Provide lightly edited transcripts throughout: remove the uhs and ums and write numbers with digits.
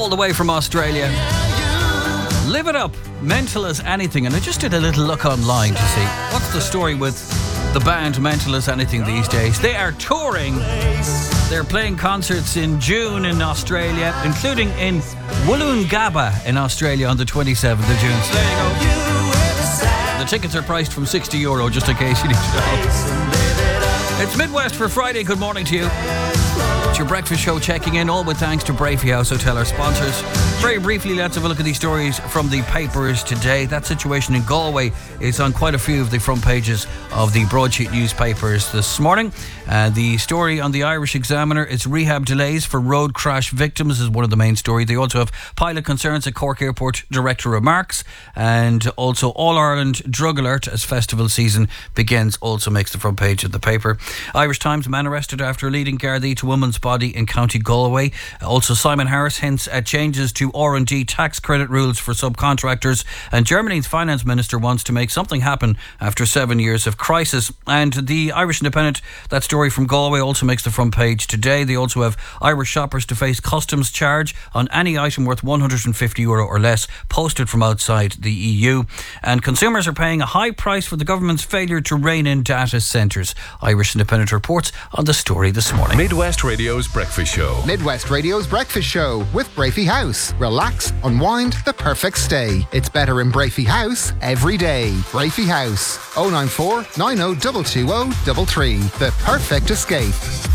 all the way from Australia. Live It Up, Mental as Anything. And I just did a little look online to see what's the story with the band Mental as Anything these days. They are touring. They're playing concerts in June in Australia, including in Wollongabba in Australia on the 27th of June. So there you go. The tickets are priced from €60, just in case you need to know. It's Midwest for Friday. Good morning to you. It's your breakfast show checking in, all with thanks to Brafey House Hotel, our sponsors. Very briefly, let's have a look at these stories from the papers today. That situation in Galway is on quite a few of the front pages of the broadsheet newspapers this morning. The story on the Irish Examiner is rehab delays for road crash victims is one of the main stories. They also have pilot concerns at Cork Airport, director remarks, and also All Ireland Drug Alert as festival season begins also makes the front page of the paper. Irish Times, man arrested after leading Gardaí to woman's body in County Galway. Also Simon Harris hints at changes to R&D tax credit rules for subcontractors, and Germany's finance minister wants to make something happen after 7 years of crisis. And the Irish Independent, that story from Galway also makes the front page today. They also have Irish shoppers to face customs charge on any item worth €150 or less posted from outside the EU, and consumers are paying a high price for the government's failure to rein in data centres. Irish Independent reports on the story this morning. Midwest Radio's Breakfast Show. Midwest Radio's Breakfast Show with Brafey House. Relax, unwind, the perfect stay. It's better in Brafey House every day. Brafey House, 094 90 220 the perfect escape.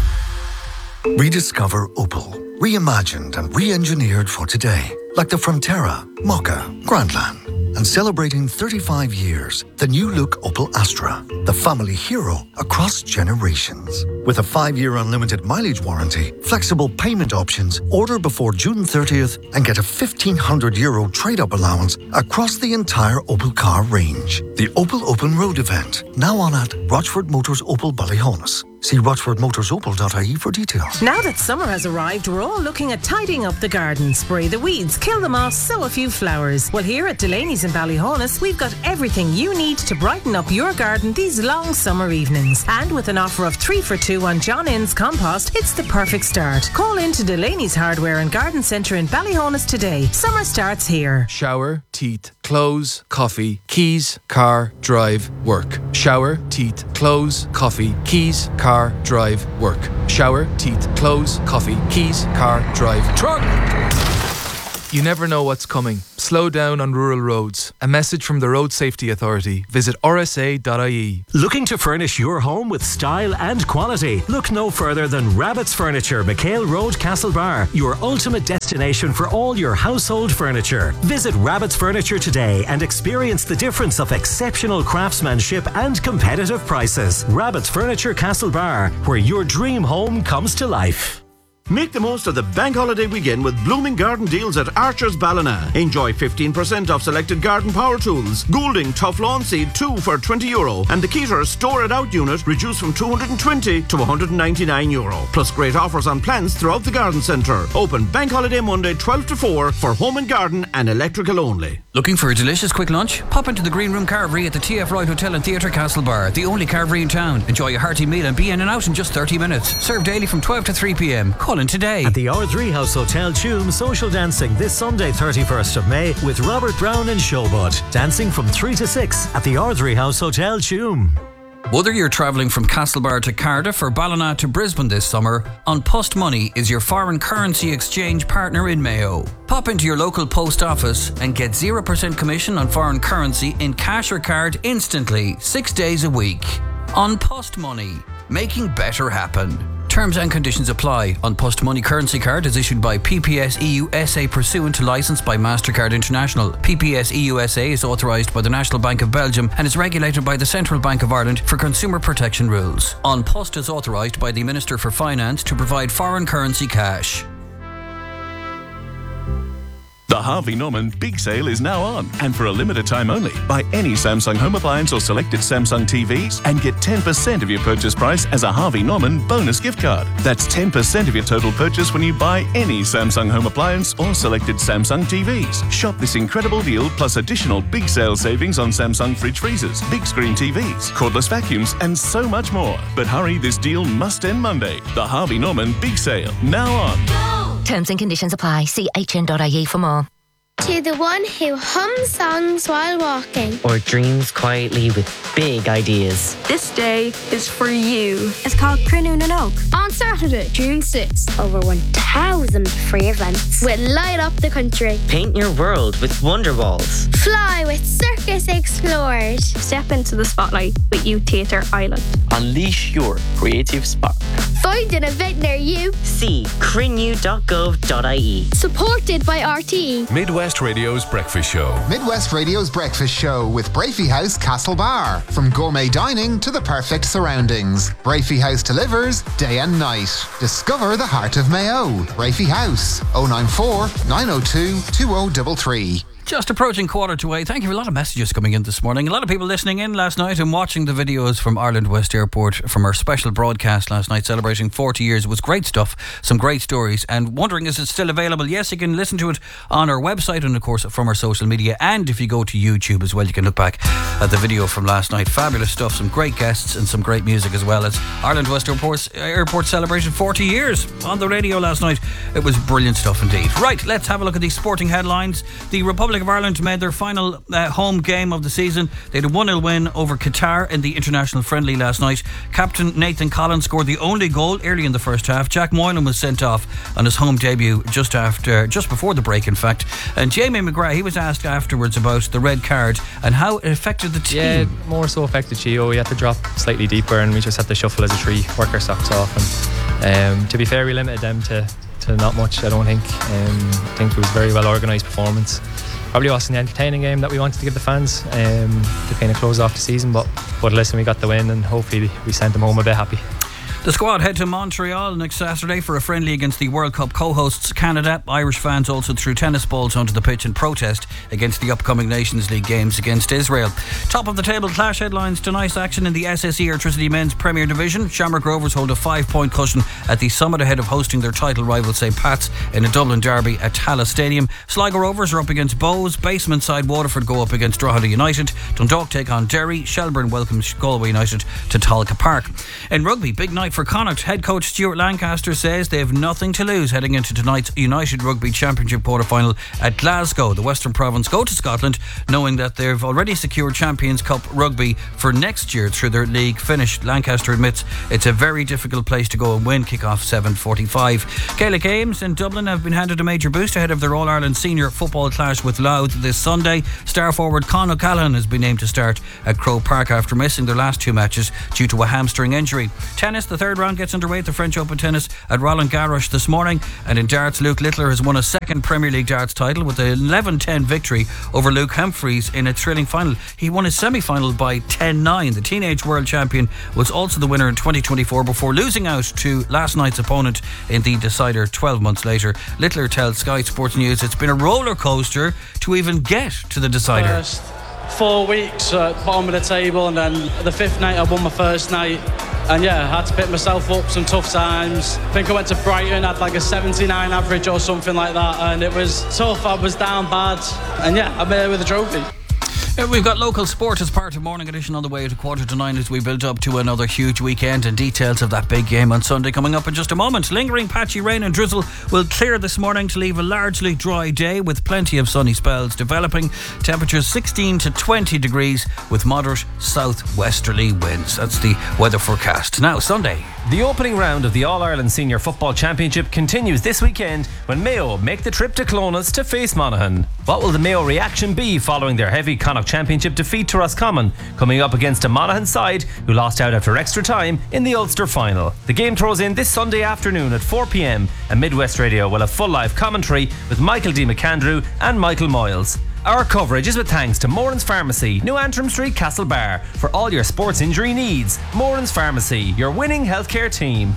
Rediscover Opel. Reimagined and re-engineered for today. Like the Frontera, Mokka, Grandland. And celebrating 35 years, the new look Opel Astra, the family hero across generations. With a 5-year unlimited mileage warranty, flexible payment options, order before June 30th and get a €1,500 trade-up allowance across the entire Opel car range. The Opel Open Road event, now on at Rochford Motors Opel Ballyhonus. See rochfordmotorsopel.ie for details. Now that summer has arrived, we're all looking at tidying up the garden. Spray the weeds, kill the moss, sow a few flowers. Well, here at Delaney's in Ballyhonus, we've got everything you need to brighten up your garden these long summer evenings. And with an offer of 3 for 2 on John Innes compost, it's the perfect start. Call in to Delaney's Hardware and Garden Centre in Ballyhonus today. Summer starts here. Shower, teeth, clothes, coffee, keys, car, drive, work. Shower, teeth, clothes, coffee, keys, car, drive, work. Shower, teeth, clothes, coffee, keys, car, drive, truck. You never know what's coming. Slow down on rural roads. A message from the Road Safety Authority. Visit rsa.ie. Looking to furnish your home with style and quality? Look no further than Rabbit's Furniture, McHale Road, Castlebar. Your ultimate destination for all your household furniture. Visit Rabbit's Furniture today and experience the difference of exceptional craftsmanship and competitive prices. Rabbit's Furniture, Castlebar, where your dream home comes to life. Make the most of the bank holiday weekend with blooming garden deals at Archer's Ballina. Enjoy 15% off selected garden power tools. Goulding Tough Lawn Seed 2 for €20. And the Keter Store It Out unit reduced from €220 to €199. Plus great offers on plants throughout the garden centre. Open bank holiday Monday 12 to 4 for home and garden and electrical only. Looking for a delicious quick lunch? Pop into the Green Room Carvery at the TF Wright Hotel and Theatre Castlebar, the only carvery in town. Enjoy a hearty meal and be in and out in just 30 minutes. Served daily from 12 to 3 p.m. Call in today. At the R3 House Hotel Tuam, social dancing this Sunday 31st of May with Robert Brown and Showbud. Dancing from 3 to 6 at the R3 House Hotel Tuam. Whether you're travelling from Castlebar to Cardiff or Ballina to Brisbane this summer, An Post Money is your foreign currency exchange partner in Mayo. Pop into your local post office and get 0% commission on foreign currency in cash or card instantly, 6 days a week. An Post Money, making better happen. Terms and conditions apply. An Post Money currency card is issued by PPS EU SA pursuant to licence by MasterCard International. PPS EU SA is authorised by the National Bank of Belgium and is regulated by the Central Bank of Ireland for consumer protection rules. An Post is authorised by the Minister for Finance to provide foreign currency cash. The Harvey Norman Big Sale is now on, and for a limited time only. Buy any Samsung home appliance or selected Samsung TVs and get 10% of your purchase price as a Harvey Norman bonus gift card. That's 10% of your total purchase when you buy any Samsung home appliance or selected Samsung TVs. Shop this incredible deal plus additional big sale savings on Samsung fridge freezers, big screen TVs, cordless vacuums, and so much more. But hurry, this deal must end Monday. The Harvey Norman Big Sale, now on. Go! Terms and conditions apply. See hn.ie for more. To the one who hums songs while walking. Or dreams quietly with big ideas. This day is for you. It's called Crunoon and Oak. On Saturday, June 6th, over 1,000 free events will light up the country. Paint your world with Wonder Walls. Fly with Circus Explorers. Step into the spotlight with Youth Theatre Ireland. Unleash your creative spark. Find an event near you. See crinew.gov.ie. Supported by RTE. Midwest Radio's Breakfast Show. Midwest Radio's Breakfast Show with Brafey House Castlebar. From gourmet dining to the perfect surroundings, Brafey House delivers day and night. Discover the heart of Mayo. Brafey House, 094 902 2033. Just approaching 7:45. Thank you for a lot of messages coming in this morning. A lot of people listening in last night and watching the videos from Ireland West Airport from our special broadcast last night celebrating 40 years. It was great stuff, some great stories, and wondering is it still available? Yes, you can listen to it on our website and of course from our social media, and if you go to YouTube as well you can look back at the video from last night. Fabulous stuff, some great guests and some great music as well, as Ireland West Airport celebrated 40 years on the radio last night. It was brilliant stuff indeed. Right, let's have a look at these sporting headlines. The Republic of Ireland made their final home game of the season. They had a 1-0 win over Qatar in the international friendly last night. Captain Nathan Collins scored the only goal early in the first half. Jack Moylan was sent off on his home debut just before the break in fact. And Jamie McGrath, he was asked afterwards about the red card and how it affected the team. Yeah, more so affected Gio. We had to drop slightly deeper and we just had to shuffle as a tree, work our socks off, and to be fair we limited them to not much. I don't think I think it was a very well organised performance. Probably wasn't the entertaining game that we wanted to give the fans to kind of close off the season, but listen, we got the win and hopefully we sent them home a bit happy. The squad head to Montreal next Saturday for a friendly against the World Cup co-hosts Canada. Irish fans also threw tennis balls onto the pitch in protest against the upcoming Nations League games against Israel. Top of the table clash headlines: tonight's action in the SSE Airtricity Men's Premier Division. Shamrock Rovers hold a 5-point cushion at the summit ahead of hosting their title rival St Pat's in a Dublin derby at Tallaght Stadium. Sligo Rovers are up against Bows. Basement side Waterford go up against Drogheda United. Dundalk take on Derry. Shelburne welcomes Galway United to Tolka Park. In rugby, big night for Connacht. Head coach Stuart Lancaster says they have nothing to lose heading into tonight's United Rugby Championship quarter-final at Glasgow. The Western Province go to Scotland knowing that they've already secured Champions Cup rugby for next year through their league finish. Lancaster admits it's a very difficult place to go and win. Kick-off 7:45. Gaelic Games in Dublin have been handed a major boost ahead of their All-Ireland senior football clash with Louth this Sunday. Star forward Con O'Callaghan has been named to start at Croke Park after missing their last two matches due to a hamstring injury. Tennis, the third round gets underway at the French Open tennis at Roland Garros this morning. And in darts, Luke Littler has won a second Premier League darts title with an 11-10 victory over Luke Humphreys in a thrilling final. He won his semi-final by 10-9. The teenage world champion was also the winner in 2024 before losing out to last night's opponent in the decider 12 months later. Littler tells Sky Sports News it's been a roller coaster to even get to the decider. First 4 weeks at bottom of the table, and then the fifth night I won my first night. And yeah, I had to pick myself up some tough times. I think I went to Brighton, had like a 79 average or something like that, and it was tough. I was down bad, and yeah, I'm here with a trophy. We've got local sport as part of Morning Edition on the way to 8:45 as we build up to another huge weekend, and details of that big game on Sunday coming up in just a moment. Lingering patchy rain and drizzle will clear this morning to leave a largely dry day with plenty of sunny spells developing. Temperatures 16 to 20 degrees with moderate southwesterly winds. That's the weather forecast. Now Sunday. The opening round of the All-Ireland Senior Football Championship continues this weekend when Mayo make the trip to Clones to face Monaghan. What will the Mayo reaction be following their heavy Connacht Championship defeat to Roscommon, coming up against a Monaghan side who lost out after extra time in the Ulster final? The game throws in this Sunday afternoon at 4 p.m. and Midwest Radio will have full live commentary with Michael D. McAndrew and Michael Moyles. Our coverage is with thanks to Moran's Pharmacy, New Antrim Street, Castlebar. For all your sports injury needs, Moran's Pharmacy, your winning healthcare team.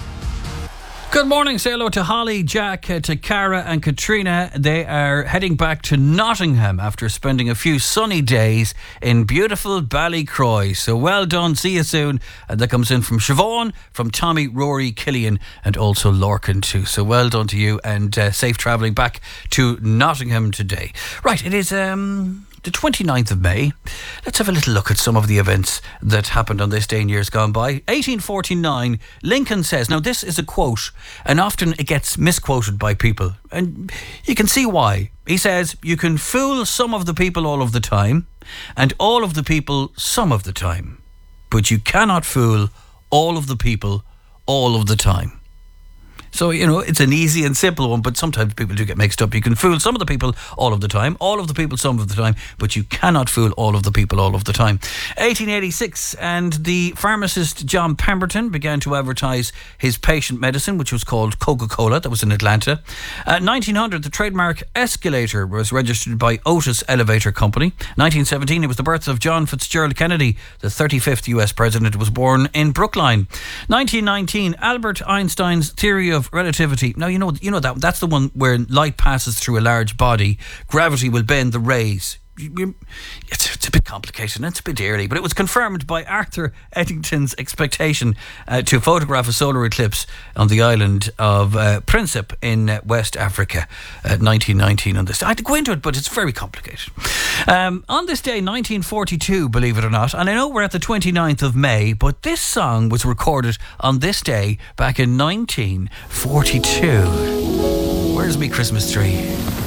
Good morning. Say hello to Holly, Jack, to Cara and Katrina. They are heading back to Nottingham after spending a few sunny days in beautiful Ballycroy. So well done. See you soon. And that comes in from Siobhan, from Tommy, Rory, Killian and also Lorcan too. So well done to you and safe travelling back to Nottingham today. Right, it is the 29th of May. Let's have a little look at some of the events that happened on this day in years gone by. 1849, Lincoln says, now this is a quote, and often it gets misquoted by people, and you can see why. He says, you can fool some of the people all of the time, and all of the people some of the time, but you cannot fool all of the people all of the time. So, you know, it's an easy and simple one, but sometimes people do get mixed up. You can fool some of the people all of the time, all of the people some of the time, but you cannot fool all of the people all of the time. 1886, and the pharmacist John Pemberton began to advertise his patient medicine, which was called Coca-Cola. That was in Atlanta. 1900, the trademark escalator was registered by Otis Elevator Company. 1917, it was the birth of John Fitzgerald Kennedy, the 35th US president, was born in Brookline. 1919, Albert Einstein's theory of relativity. Now, you know that's the one where light passes through a large body, gravity will bend the rays. It's a bit complicated and it's a bit early, but it was confirmed by Arthur Eddington's expectation to photograph a solar eclipse on the island of Principe in West Africa, 1919 on this. I had to go into it, but it's very complicated. On this day, 1942, believe it or not, and I know we're at the 29th of May, but this song was recorded on this day back in 1942. Where's me Christmas tree?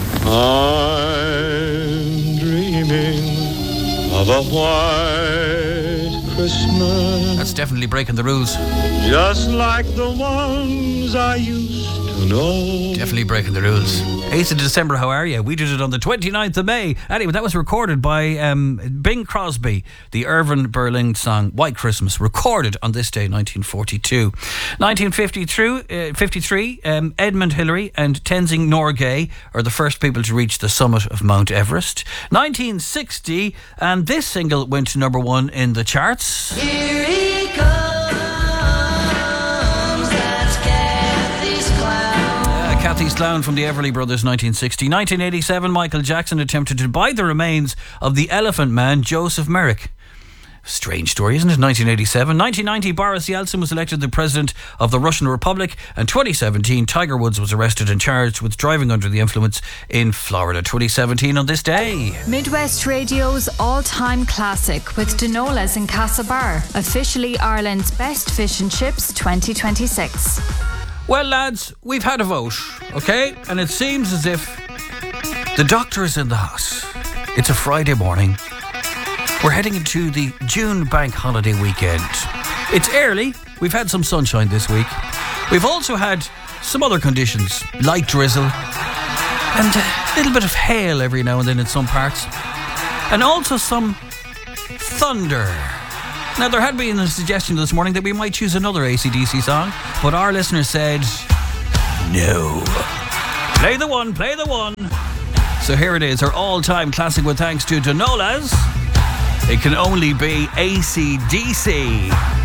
I'm dreaming of a white Christmas. That's definitely breaking the rules. Just like the ones I used to know. Definitely breaking the rules. 8th of December, how are you? We did it on the 29th of May. Anyway, that was recorded by Bing Crosby, the Irving Berlin song White Christmas, recorded on this day, 1942. 1953, Edmund Hillary and Tenzing Norgay are the first people to reach the summit of Mount Everest. 1960, and this single went to number 1 in the charts. Here he comes, that's Kathy's Clown. Kathy's Clown from the Everly Brothers, 1960. 1987, Michael Jackson attempted to buy the remains of the Elephant Man, Joseph Merrick. Strange story, isn't it? 1987. 1990, Boris Yeltsin was elected the president of the Russian Republic. And 2017, Tiger Woods was arrested and charged with driving under the influence in Florida. 2017 on this day. Midwest Radio's all-time classic with Dinolas in Castlebar, officially Ireland's best fish and chips 2026. Well, lads, we've had a vote, okay? And it seems as if the doctor is in the house. It's a Friday morning. We're heading into the June bank holiday weekend. It's early. We've had some sunshine this week. We've also had some other conditions, light drizzle and a little bit of hail every now and then in some parts. And also some thunder. Now, there had been a suggestion this morning that we might choose another AC/DC song, but our listener said, no. Play the one, play the one. So here it is, our all-time classic with thanks to Dinolas. It can only be AC/DC.